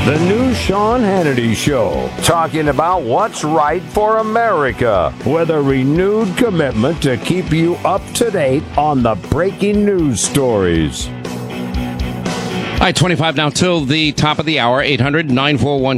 The new Sean Hannity Show, talking about what's right for America, with a renewed commitment to keep you up to date on the breaking news stories. All right, 25 now till the top of the hour, 800-941